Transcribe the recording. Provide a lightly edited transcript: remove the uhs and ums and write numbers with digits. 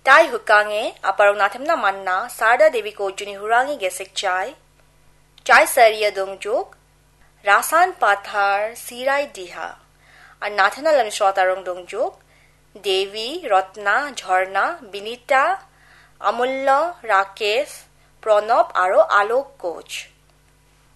তাই হুকাঙে aparong nathemna manna Sarda Devi ko juni hurangi gesek chai saria dongjuk rasan pathar sirai diha আর নাথেনা লামি শ্রোতারং দংjuk দেবী রত্না ঝর্ণা বিনীতা অমূল্য রাকেশ প্রণব আৰু আলোক কোচ